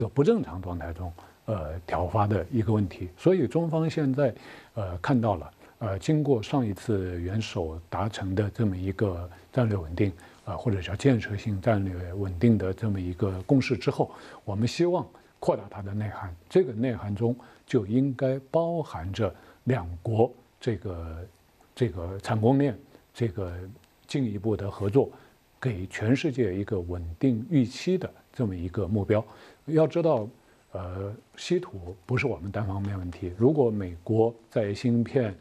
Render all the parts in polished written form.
不正常状态中挑发的一个问题。所以中方现在看到了，经过上一次元首达成的这么一个战略稳定或者叫建设性战略稳定的这么一个共识之后，我们希望扩大它的内涵。这个内涵中就应该包含着两国这个产供链这个进一步的合作，给全世界一个稳定预期的这么一个目标。要知道，稀土不是我们单方面问题。如果美国在芯片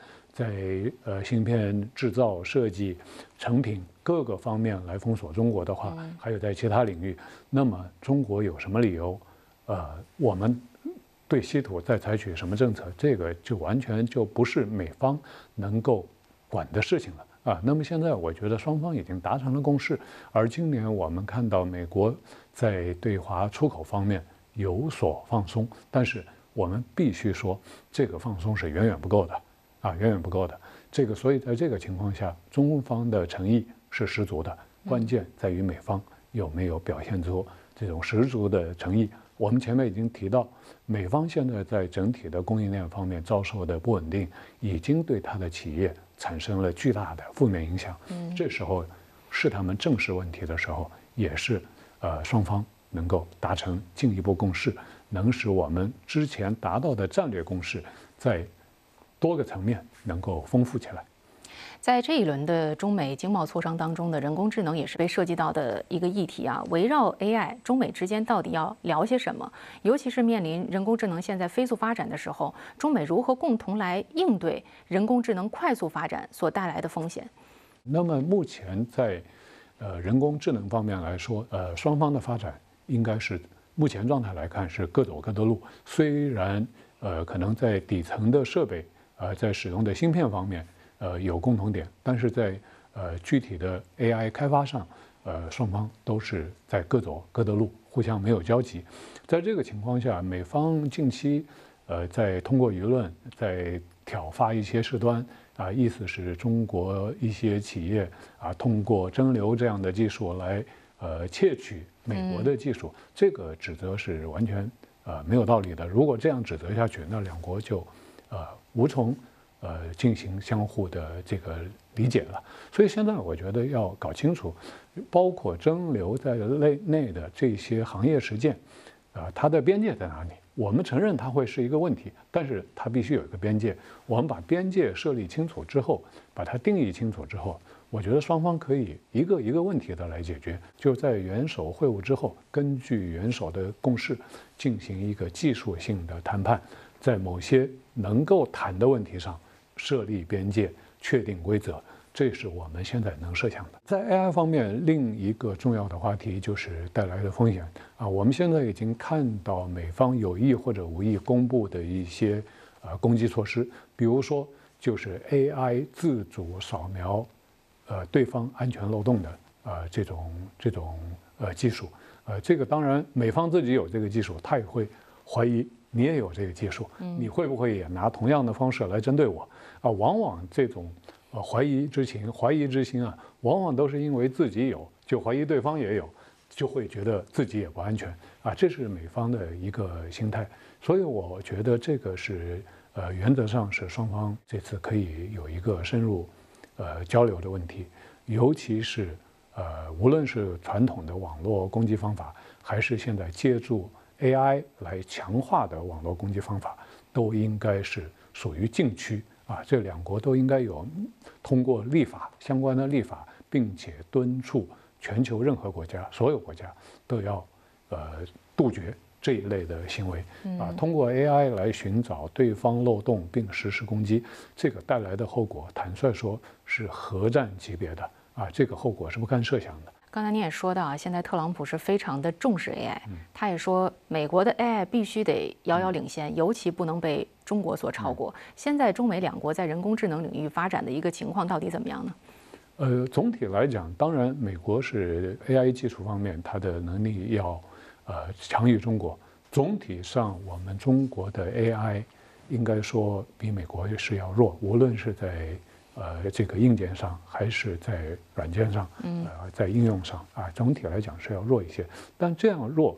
制造、设计、成品各个方面来封锁中国的话，还有在其他领域，那么中国有什么理由？我们对稀土再采取什么政策？这个就完全就不是美方能够管的事情了。那么现在我觉得双方已经达成了共识，而今年我们看到美国在对华出口方面有所放松，但是我们必须说，这个放松是远远不够的，远远不够的。所以在这个情况下，中方的诚意是十足的，关键在于美方有没有表现出这种十足的诚意。我们前面已经提到，美方现在在整体的供应链方面遭受的不稳定，已经对它的企业产生了巨大的负面影响。这时候是他们正视问题的时候，也是双方能够达成进一步共识，能使我们之前达到的战略共识在多个层面能够丰富起来。 在这一轮的中美经贸磋商当中的人工智能也是被涉及到的一个议题啊。围绕 AI， 中美之间到底要聊些什么？尤其是面临人工智能现在飞速发展的时候，中美如何共同来应对人工智能快速发展所带来的风险？ 那么目前在人工智能方面来说，双方的发展应该是目前状态来看是各走各的路。虽然可能在底层的设备在使用的芯片方面有共同点，但是在具体的 AI 开发上，双方都是在各走各的路，互相没有交集。在这个情况下，美方近期在通过舆论在挑发一些事端意思是中国一些企业通过蒸馏这样的技术来窃取美国的技术，这个指责是完全没有道理的。如果这样指责下去，那两国就无从进行相互的这个理解了。所以现在我觉得要搞清楚，包括蒸馏在内的这些行业实践，它的边界在哪里？我们承认它会是一个问题，但是它必须有一个边界。我们把边界设立清楚之后，把它定义清楚之后，我觉得双方可以一个一个问题的来解决。就在元首会晤之后，根据元首的共识进行一个技术性的谈判，在某些能够谈的问题上设立边界，确定规则，这是我们现在能设想的。在 AI 方面，另一个重要的话题就是带来的风险我们现在已经看到美方有意或者無意公布的一些攻击措施，比如说就是 AI 自主扫描对方安全漏洞的这种技术，这个当然美方自己有这个技术，他也会怀疑你也有这个技术，你会不会也拿同样的方式来针对我往往这种怀疑之心往往都是因为自己有，就怀疑对方也有，就会觉得自己也不安全这是美方的一个心态。所以我觉得这个是原则上是双方这次可以有一个深入交流的问题，尤其是无论是传统的网络攻击方法，还是现在借助 AI 来强化的网络攻击方法，都应该是属于禁区这两国都应该有通过相关的立法，并且敦促全球任何国家，所有国家都要杜绝这一类的行为通过 AI 来寻找对方漏洞并实施攻击，这个带来的后果，坦率说是核战级别的这个后果是不堪设想的。 刚才你也说到现在特朗普是非常的重视 AI，他也说美国的 AI 必须得遥遥领先，尤其不能被中国所超过。现在中美两国在人工智能领域发展的一个情况到底怎么样呢？ 总体来讲，当然美国是 AI 技术方面它的能力要强于中国。总体上，我们中国的 AI 应该说比美国是要弱，无论是在这个硬件上，还是在软件上，在应用上总体来讲是要弱一些。但这样弱，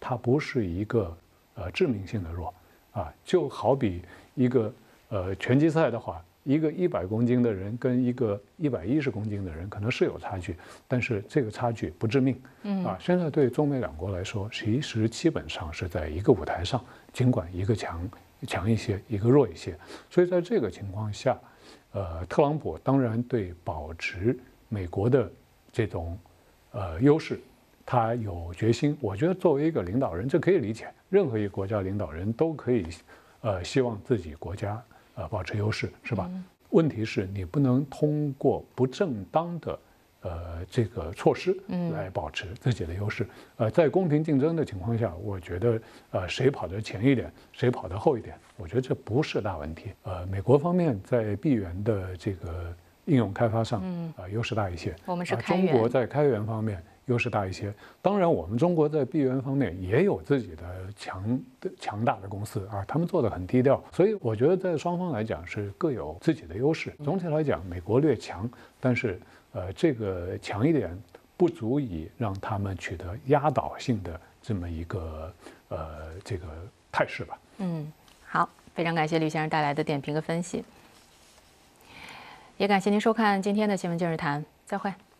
它不是一个致命性的弱啊，就好比一个拳击赛的话，一个100公斤的人跟一个110公斤的人可能是有差距，但是这个差距不致命。现在对中美两国来说，其实基本上是在一个舞台上，尽管一个强一些，一个弱一些，所以在这个情况下，特朗普当然对保持美国的这种优势，他有决心。我觉得作为一个领导人，这可以理解，任何一个国家领导人都可以希望自己国家保持优势，是吧？问题是你不能通过不正当的这个措施来保持自己的优势。在公平竞争的情况下，我觉得谁跑得前一点，谁跑得后一点，我觉得这不是大问题。美国方面在闭源的这个应用开发上，优势大一些。 我们是开源。 中国在开源方面优势大一些。当然，我们中国在闭源方面也有自己的强大的公司啊，他们做得很低调。所以我觉得在双方来讲是各有自己的优势。总体来讲，美国略强，但是这个强一点不足以让他们取得压倒性的这么一个这个态势吧。 好，非常感谢吕先生带来的点评和分析，也感谢您收看今天的新闻今日谈，再会。